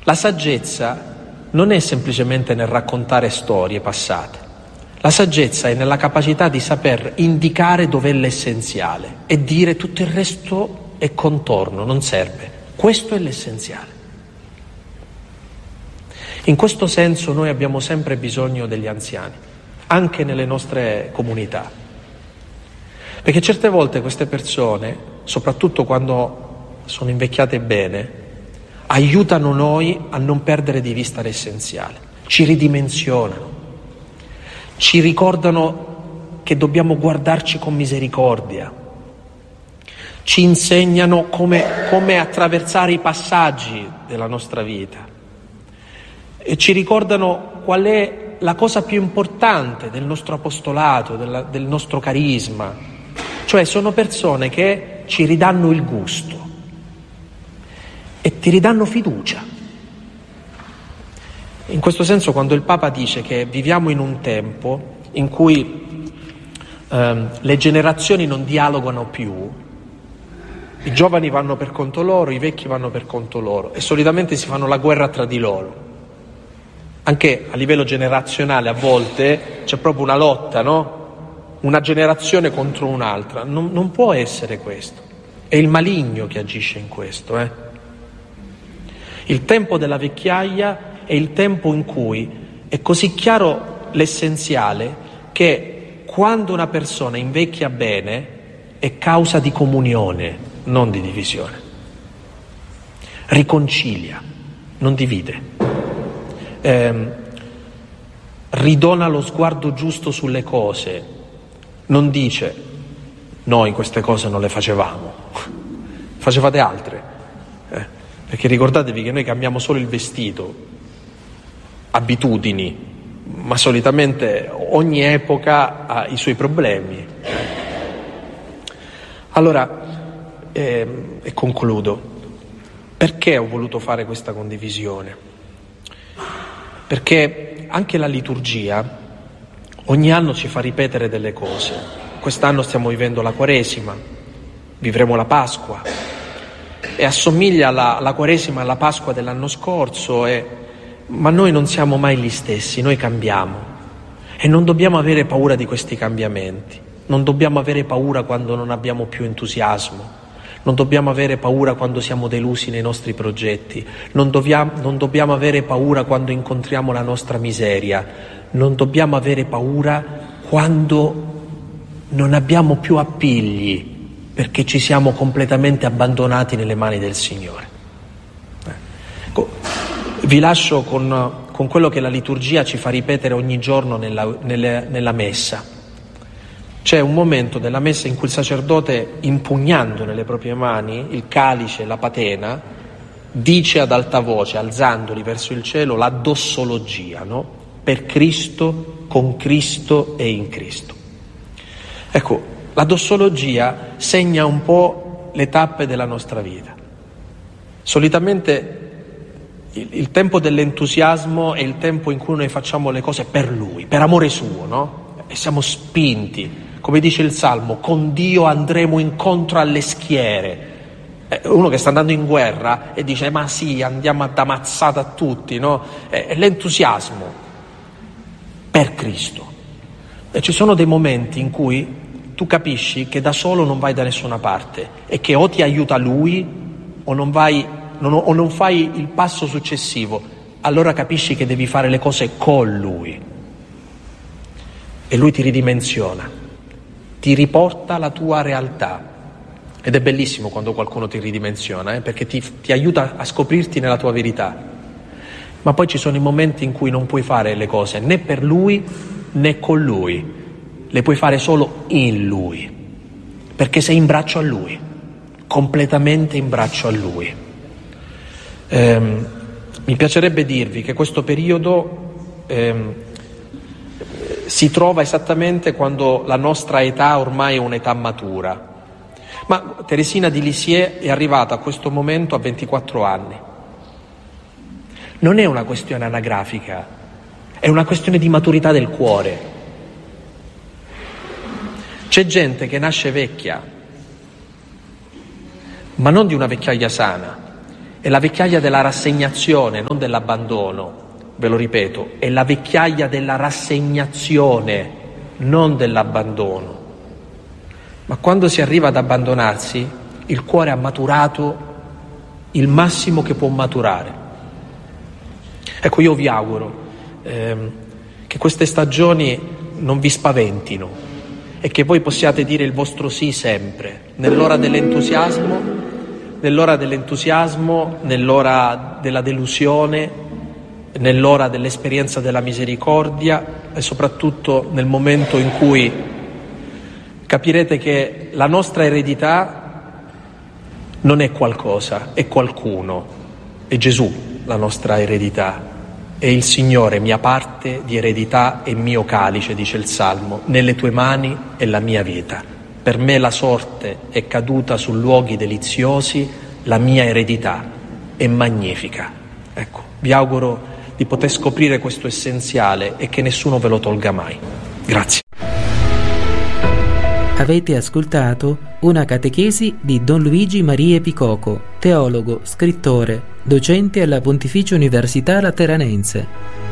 La saggezza non è semplicemente nel raccontare storie passate. La saggezza è nella capacità di saper indicare dov'è l'essenziale e dire tutto il resto è contorno, non serve. Questo è l'essenziale. In questo senso noi abbiamo sempre bisogno degli anziani, anche nelle nostre comunità. Perché certe volte queste persone, soprattutto quando sono invecchiate bene, aiutano noi a non perdere di vista l'essenziale, ci ridimensionano, ci ricordano che dobbiamo guardarci con misericordia, ci insegnano come attraversare i passaggi della nostra vita e ci ricordano qual è la cosa più importante del nostro apostolato, del nostro carisma. Cioè sono persone che ci ridanno il gusto e ti ridanno fiducia. In questo senso, quando il Papa dice che viviamo in un tempo in cui le generazioni non dialogano più, i giovani vanno per conto loro, i vecchi vanno per conto loro e solitamente si fanno la guerra tra di loro. Anche a livello generazionale a volte c'è proprio una lotta, no? Una generazione contro un'altra. Non può essere questo. È il maligno che agisce in questo. Il tempo della vecchiaia è il tempo in cui è così chiaro l'essenziale che quando una persona invecchia bene è causa di comunione, non di divisione. Riconcilia, non divide. Ridona lo sguardo giusto sulle cose. Non dice, noi queste cose non le facevamo, facevate altre. Perché ricordatevi che noi cambiamo solo il vestito, abitudini, ma solitamente ogni epoca ha i suoi problemi. Allora, e concludo, perché ho voluto fare questa condivisione? Perché anche la liturgia ogni anno ci fa ripetere delle cose. Quest'anno stiamo vivendo la Quaresima, vivremo la Pasqua e assomiglia la Quaresima alla Pasqua dell'anno scorso, ma noi non siamo mai gli stessi, noi cambiamo e non dobbiamo avere paura di questi cambiamenti, non dobbiamo avere paura quando non abbiamo più entusiasmo, non dobbiamo avere paura quando siamo delusi nei nostri progetti, non dobbiamo avere paura quando incontriamo la nostra miseria, non dobbiamo avere paura quando non abbiamo più appigli perché ci siamo completamente abbandonati nelle mani del Signore. Vi lascio con quello che la liturgia ci fa ripetere ogni giorno nella messa. C'è un momento della messa in cui il sacerdote, impugnando nelle proprie mani il calice e la patena, dice ad alta voce, alzandoli verso il cielo, la dossologia, no? Per Cristo, con Cristo e in Cristo. Ecco, la dossologia segna un po' le tappe della nostra vita. Solitamente il tempo dell'entusiasmo è il tempo in cui noi facciamo le cose per Lui, per amore suo, no? E siamo spinti, come dice il Salmo, con Dio andremo incontro alle schiere. Uno che sta andando in guerra e dice, ma sì, andiamo ad ammazzare a tutti, no? È l'entusiasmo per Cristo. E ci sono dei momenti in cui tu capisci che da solo non vai da nessuna parte e che o ti aiuta Lui o non fai il passo successivo. Allora capisci che devi fare le cose con Lui e Lui ti ridimensiona, ti riporta alla tua realtà. Ed è bellissimo quando qualcuno ti ridimensiona, perché ti aiuta a scoprirti nella tua verità. Ma poi ci sono i momenti in cui non puoi fare le cose né per Lui né con Lui, le puoi fare solo in Lui, perché sei in braccio a Lui, completamente in braccio a Lui. Mi piacerebbe dirvi che questo periodo si trova esattamente quando la nostra età ormai è un'età matura. Ma Teresina di Lisieux è arrivata a questo momento a 24 anni. Non è una questione anagrafica, è una questione di maturità del cuore. C'è gente che nasce vecchia, ma non di una vecchiaia sana, È la vecchiaia della rassegnazione, non dell'abbandono, ve lo ripeto, è la vecchiaia della rassegnazione, non dell'abbandono. Ma quando si arriva ad abbandonarsi, il cuore ha maturato il massimo che può maturare. Ecco, io vi auguro che queste stagioni non vi spaventino e che voi possiate dire il vostro sì sempre, nell'ora dell'entusiasmo, nell'ora della delusione, nell'ora dell'esperienza della misericordia e soprattutto nel momento in cui capirete che la nostra eredità non è qualcosa, è qualcuno, è Gesù la nostra eredità, è il Signore mia parte di eredità e mio calice, dice il Salmo, nelle tue mani è la mia vita. Per me la sorte è caduta su luoghi deliziosi, la mia eredità è magnifica. Ecco, vi auguro di poter scoprire questo essenziale e che nessuno ve lo tolga mai. Grazie. Avete ascoltato una catechesi di Don Luigi Maria Picoco, teologo, scrittore, docente alla Pontificia Università Lateranense.